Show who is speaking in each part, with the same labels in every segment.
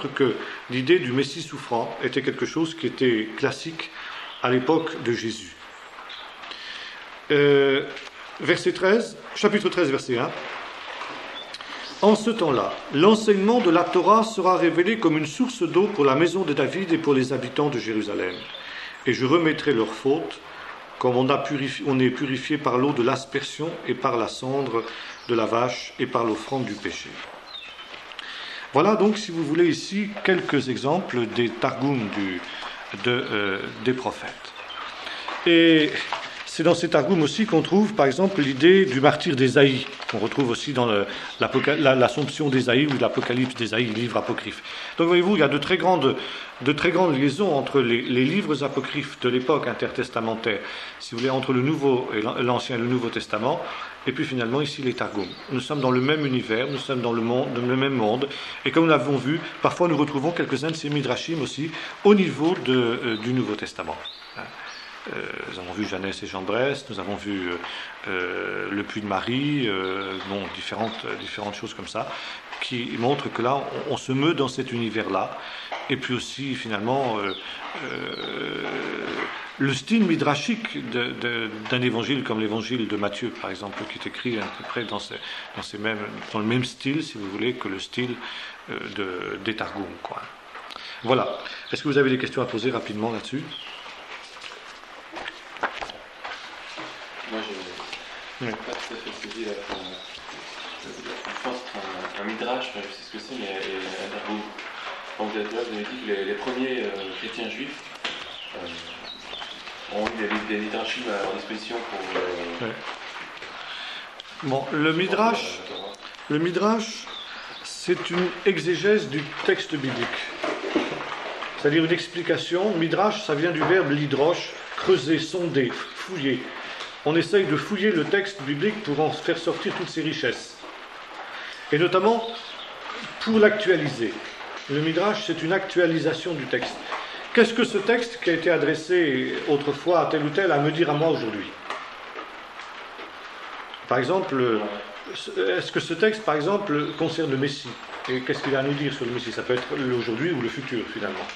Speaker 1: montre que l'idée du Messie souffrant était quelque chose qui était classique à l'époque de Jésus. Verset 13, chapitre 13, verset 1. En ce temps-là, l'enseignement de la Torah sera révélé comme une source d'eau pour la maison de David et pour les habitants de Jérusalem. Et je remettrai leurs fautes, comme on est purifié par l'eau de l'aspersion et par la cendre de la vache et par l'offrande du péché. Voilà donc, si vous voulez, ici quelques exemples des targums des prophètes. Et c'est dans ces targums aussi qu'on trouve, par exemple, l'idée du martyr d'Ésaïe, qu'on retrouve aussi dans l'Assomption d'Ésaïe ou l'Apocalypse d'Ésaïe, livre apocryphe. Donc, voyez-vous, il y a de très grandes liaisons entre les livres apocryphes de l'époque intertestamentaire, si vous voulez, entre le Nouveau et l'Ancien et le Nouveau Testament, et puis finalement ici les targums. Nous sommes dans le même univers, nous sommes dans le même monde, et comme nous l'avons vu, parfois nous retrouvons quelques-uns de ces midrashim aussi au niveau du Nouveau Testament. Nous avons vu Jeannès et Jean Brest, nous avons vu le Puits de Marie, différentes choses comme ça, qui montrent que là, on se meut dans cet univers-là. Et puis aussi, finalement, le style midrashique d'un évangile comme l'évangile de Matthieu, par exemple, qui est écrit à peu près dans le même style, si vous voulez, que le style des Targums, quoi. Voilà. Est-ce que vous avez des questions à poser rapidement là-dessus ?
Speaker 2: Moi, je n'ai pas tout à fait saisi je pense qu'un midrash, je sais ce que c'est, mais un targum. Quand vous avez dit que les premiers chrétiens juifs ont eu des midrashim à leur disposition pour...
Speaker 1: Bon, le midrash, c'est une exégèse du texte biblique. C'est-à-dire une explication. Midrash, ça vient du verbe lidrosh, creuser, sonder, fouiller. On essaye de fouiller le texte biblique pour en faire sortir toutes ses richesses. Et notamment, pour l'actualiser. Le Midrash, c'est une actualisation du texte. Qu'est-ce que ce texte qui a été adressé autrefois à tel ou tel a à me dire à moi aujourd'hui ? Par exemple, est-ce que ce texte, par exemple, concerne le Messie ? Et qu'est-ce qu'il a à nous dire sur le Messie ? Ça peut être l'aujourd'hui ou le futur, finalement.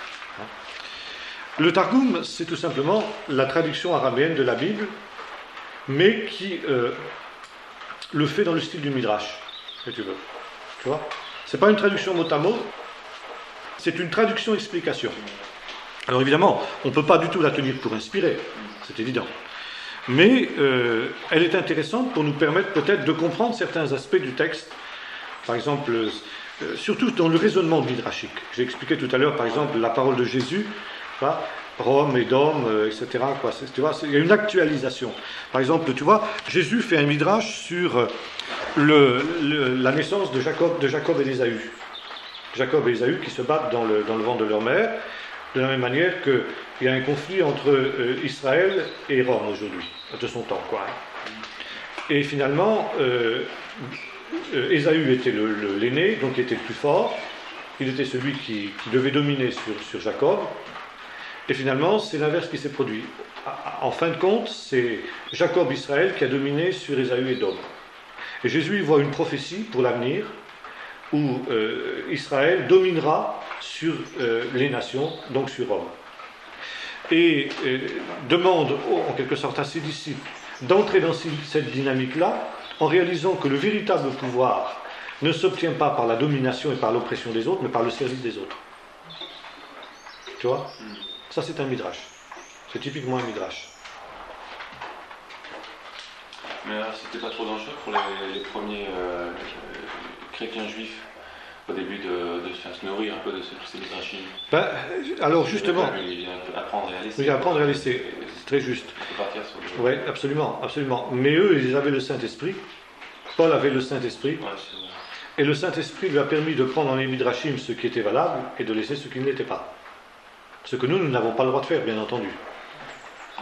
Speaker 1: Le Targum, c'est tout simplement la traduction araméenne de la Bible, mais qui le fait dans le style du Midrash, si tu veux. Tu vois ? C'est pas une traduction mot à mot, c'est une traduction-explication. Alors évidemment, on ne peut pas du tout la tenir pour inspirée, c'est évident. Mais elle est intéressante pour nous permettre peut-être de comprendre certains aspects du texte. Par exemple, surtout dans le raisonnement midrashique. J'ai expliqué tout à l'heure, par exemple, la parole de Jésus, Rome, Édom, etc. Tu vois, il y a une actualisation. Par exemple, tu vois, Jésus fait un midrash sur la naissance de Jacob et d'Ésaü. Jacob et Ésaü qui se battent dans le ventre de leur mère, de la même manière qu'il y a un conflit entre Israël et Rome aujourd'hui, de son temps, quoi. Et finalement, Ésaü était l'aîné, donc il était le plus fort. Il était celui qui devait dominer sur Jacob. Et finalement, c'est l'inverse qui s'est produit. En fin de compte, c'est Jacob Israël qui a dominé sur Ésaü et Édom. Et Jésus voit une prophétie pour l'avenir où Israël dominera sur les nations, donc sur Rome. Et demande en quelque sorte à ses disciples d'entrer dans cette dynamique-là en réalisant que le véritable pouvoir ne s'obtient pas par la domination et par l'oppression des autres, mais par le service des autres. Tu vois ? Ça, c'est un midrash. C'est typiquement un midrash.
Speaker 2: Mais alors, c'était pas trop dangereux pour les premiers chrétiens juifs au début de se nourrir un peu de tous ces midrashim.
Speaker 1: Alors justement,
Speaker 2: apprendre et à laisser.
Speaker 1: Oui, apprendre et à laisser, c'est très juste.
Speaker 2: On peut partir sur
Speaker 1: Oui, absolument, absolument. Mais eux, ils avaient le Saint-Esprit. Paul avait le Saint-Esprit.
Speaker 2: Ouais,
Speaker 1: et le Saint-Esprit lui a permis de prendre dans les midrashim ce qui était valable et de laisser ce qui ne l'était pas. Ce que nous n'avons pas le droit de faire, bien entendu.
Speaker 2: Ouais.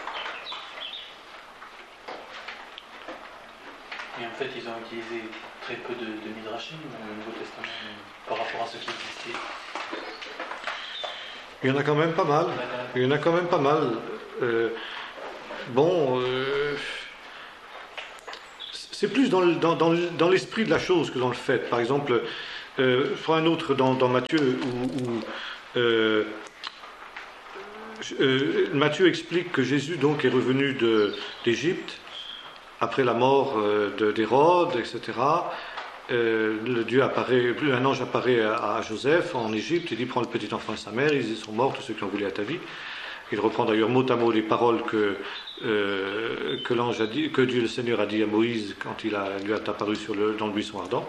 Speaker 3: Et en fait, ils ont utilisé très peu de midrashim dans le Nouveau Testament par rapport à ce qui existait.
Speaker 1: Il y en a quand même pas mal. Il y en a quand même pas mal. C'est plus dans l'esprit de la chose que dans le fait. Par exemple, Je prends un autre dans Matthieu où Matthieu explique que Jésus donc est revenu d'Égypte après la mort d'Hérode, etc. Un ange apparaît à Joseph en Égypte, il dit prends le petit enfant et sa mère, ils sont morts tous ceux qui ont voulu à ta vie. Il reprend d'ailleurs mot à mot les paroles que l'ange a dit, que Dieu le Seigneur a dit à Moïse quand lui a apparu dans le buisson ardent.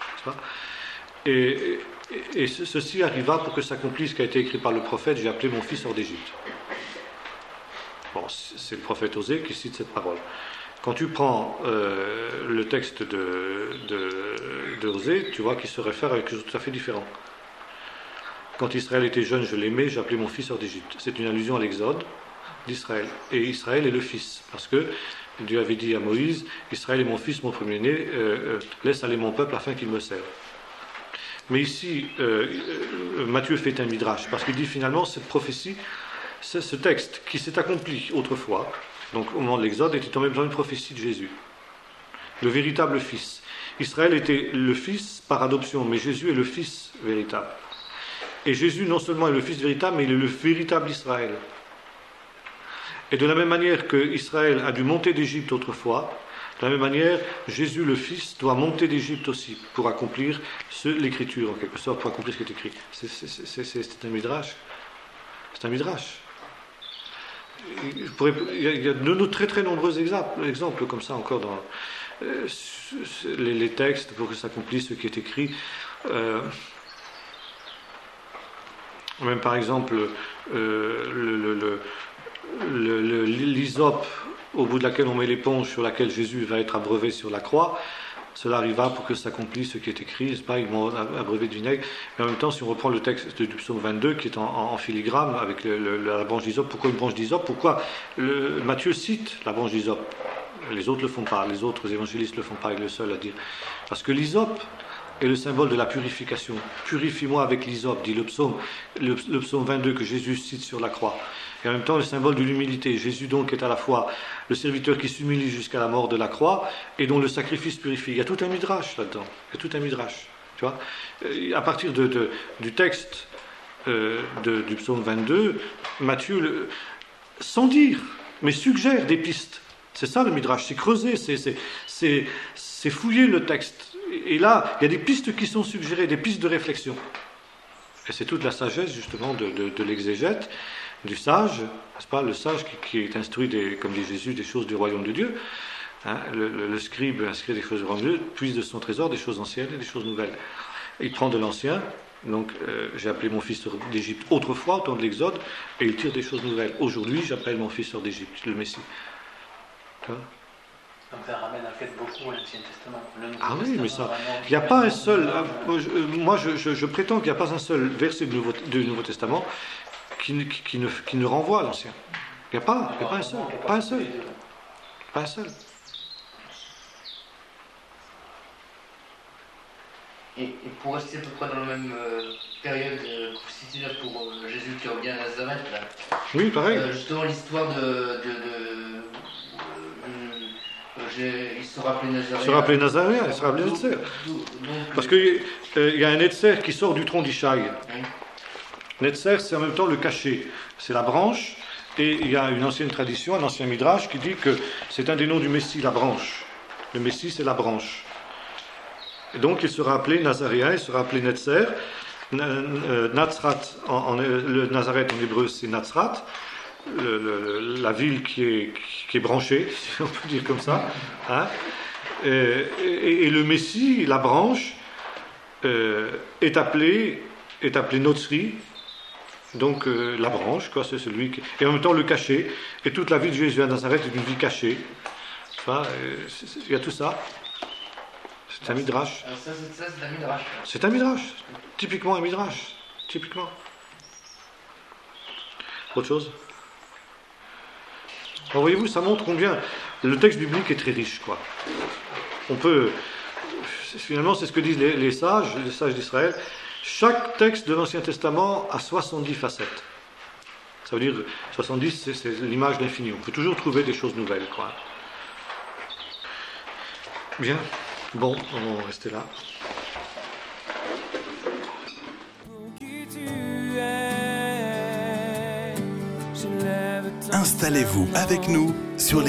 Speaker 1: Et ceci arriva pour que s'accomplisse ce qui a été écrit par le prophète, j'ai appelé mon fils hors d'Égypte. Bon, c'est le prophète Osée qui cite cette parole. Quand tu prends le texte de Osée, tu vois qu'il se réfère à quelque chose de tout à fait différent. Quand Israël était jeune, je l'aimais, j'ai appelé mon fils hors d'Égypte. C'est une allusion à l'exode d'Israël. Et Israël est le fils, parce que Dieu avait dit à Moïse, Israël est mon fils, mon premier-né, laisse aller mon peuple afin qu'il me serve. Mais ici, Matthieu fait un midrash, parce qu'il dit finalement, cette prophétie, ce texte qui s'est accompli autrefois, donc au moment de l'Exode, était en même temps une prophétie de Jésus, le véritable fils. Israël était le fils par adoption, mais Jésus est le fils véritable. Et Jésus non seulement est le fils véritable, mais il est le véritable Israël. Et de la même manière que Israël a dû monter d'Égypte autrefois, de la même manière, Jésus le Fils doit monter d'Égypte aussi pour accomplir l'écriture, en quelque sorte, pour accomplir ce qui est écrit. C'est un midrash. C'est un midrash. Il y a de très très nombreux exemples comme ça encore dans les textes pour que s'accomplisse ce qui est écrit. Même par exemple l'hysope au bout de laquelle on met l'éponge sur laquelle Jésus va être abreuvé sur la croix, cela arriva pour que s'accomplisse ce qui est écrit, n'est-ce pas, ils m'ont abreuvé de vinaigre. Mais en même temps, si on reprend le texte du psaume 22 qui est en filigrane avec la branche d'hysope, pourquoi une branche d'hysope? Pourquoi Matthieu cite la branche d'hysope? Les autres ne le font pas, les autres évangélistes ne le font pas, il est le seul à dire. Parce que l'hysope est le symbole de la purification. Purifie-moi avec l'hysope, dit le psaume 22 que Jésus cite sur la croix. Et en même temps le symbole de l'humilité. Jésus donc est à la fois le serviteur qui s'humilie jusqu'à la mort de la croix et dont le sacrifice purifie. Il y a tout un midrash là-dedans. Il y a tout un midrash. Tu vois, à partir du texte du psaume 22, Matthieu, sans dire, mais suggère des pistes. C'est ça le midrash, c'est creuser, c'est fouiller le texte. Et là, il y a des pistes qui sont suggérées, des pistes de réflexion. Et c'est toute la sagesse, justement, de l'exégète, du sage, n'est-ce pas, le sage qui est instruit, comme dit Jésus, des choses du royaume de Dieu. Hein, le scribe inscrit des choses du royaume de Dieu, puise de son trésor des choses anciennes et des choses nouvelles. Il prend de l'ancien, donc j'ai appelé mon fils hors d'Égypte autrefois, au temps de l'Exode, et il tire des choses nouvelles. Aujourd'hui, j'appelle mon fils hors d'Égypte, le Messie. Tu vois ?
Speaker 3: Donc ça ramène en fait beaucoup à l'Ancien Testament.
Speaker 1: Ah oui, mais ça, il n'y a pas un seul. Moi, je prétends qu'il n'y a pas un seul verset du Nouveau Testament qui ne renvoie à l'Ancien. Il n'y a pas un seul. Pas un seul. Pas un seul.
Speaker 4: Et pour rester à peu près dans la même période que vous citez là pour Jésus qui revient à Nazareth, là.
Speaker 1: Oui, pareil.
Speaker 4: Justement, l'histoire il se rappelait Nazaréen.
Speaker 1: Il se rappelait Nazaréen, il se rappelait Netzer. Parce qu'il y a un Netzer qui sort du tronc d'Ishaï. Oui. Netzer, c'est en même temps le cachet. C'est la branche. Et il y a une ancienne tradition, un ancien midrash qui dit que c'est un des noms du Messie, la branche. Le Messie, c'est la branche. Et donc, il sera appelé Nazaréen, il sera appelé Netzer. Natsrat, le Nazareth en hébreu, c'est Natsrat. La ville qui est branchée, si on peut dire comme ça, hein, et le Messie, la branche, est appelé Notzri, donc la branche, quoi, c'est celui qui... Et en même temps le cachet, et toute la vie de Jésus à Nazareth est une vie cachée. Enfin, il y a tout ça. C'est un midrash.
Speaker 4: Ça, c'est un midrash.
Speaker 1: C'est un midrash, typiquement un midrash, typiquement. Autre chose? Alors, voyez-vous, ça montre combien le texte biblique est très riche, quoi. On peut, finalement, c'est ce que disent les sages d'Israël. Chaque texte de l'Ancien Testament a 70 facettes. Ça veut dire 70, c'est l'image de l'infini. On peut toujours trouver des choses nouvelles, quoi. Bien. Bon, on va rester là.
Speaker 5: Installez-vous avec nous sur les